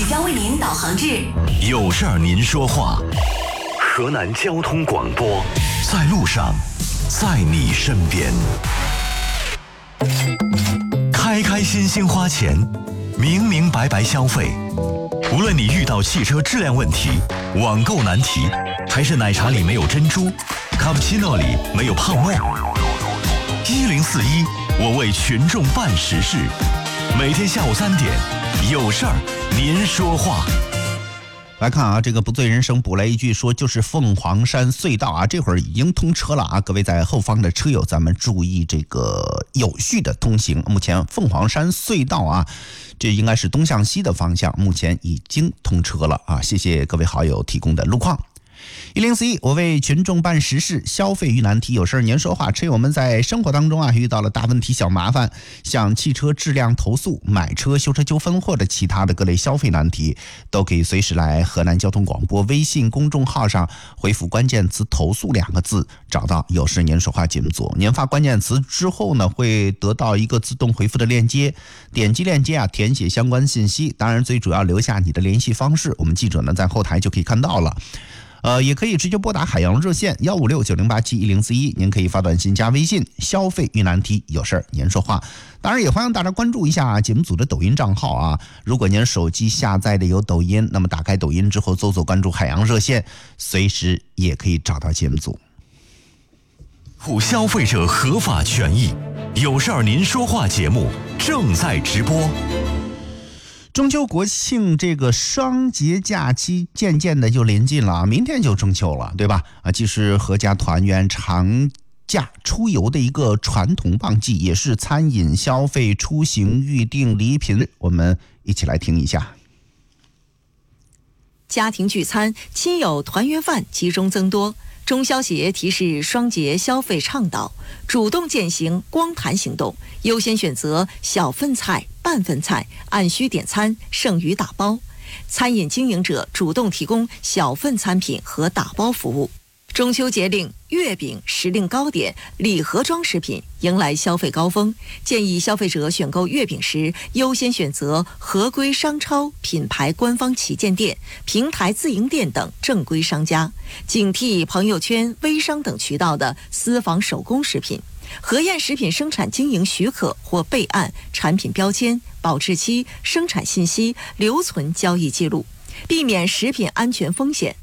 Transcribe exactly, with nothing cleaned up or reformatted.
将为您导航至有事儿您说话。河南交通广播，在路上，在你身边。开开心心花钱，明明白白消费。无论你遇到汽车质量问题、网购难题，还是奶茶里没有珍珠，卡布奇诺里没有泡沫，一零四一，我为群众办实事。每天下午三点，有事儿您说话。 来看啊，这个不醉人生补来一句说，就是凤凰山隧道啊，这会儿已经通车了啊，各位在后方的车友，咱们注意这个有序的通行。目前凤凰山隧道啊，这应该是东向西的方向，目前已经通车了啊，谢谢各位好友提供的路况。一零四一，我为群众办实事，消费遇难题，有事您说话。车友们在生活当中啊遇到了大问题小麻烦，像汽车质量投诉、买车修车纠纷或者其他的各类消费难题，都可以随时来河南交通广播微信公众号上回复关键词投诉两个字，找到有事您说话节目组。您发关键词之后呢，会得到一个自动回复的链接，点击链接啊，填写相关信息，当然最主要留下你的联系方式，我们记者呢在后台就可以看到了。呃，也可以直接拨打海洋热线幺五六九零八七一零四一，您可以发短信加微信，消费遇难题，有事儿您说话。当然也欢迎大家关注一下节目组的抖音账号啊。如果您手机下载的有抖音，那么打开抖音之后搜索关注海洋热线，随时也可以找到节目组。 护消费者合法权益，有事儿您说话节目正在直播。 中秋国庆这个双节假期渐渐的就临近了，明天就中秋了，对吧？啊，既是合家团圆、长假出游的一个传统旺季，也是餐饮消费、出行预订礼品。我们一起来听一下。 家庭聚餐、亲友团圆饭集中增多。中消协提示双节消费倡导，主动践行光盘行动，优先选择小份菜、半份菜，按需点餐，剩余打包。餐饮经营者主动提供小份餐品和打包服务。中秋节令，月饼、时令糕点、礼盒装饰品迎来消费高峰，建议消费者选购月饼时优先选择合规商超、品牌官方旗舰店、平台自营店等正规商家，警惕朋友圈、微商等渠道的私房手工食品。核验食品生产经营许可或备案、产品标签、保质期、生产信息、留存交易记录，避免食品安全风险。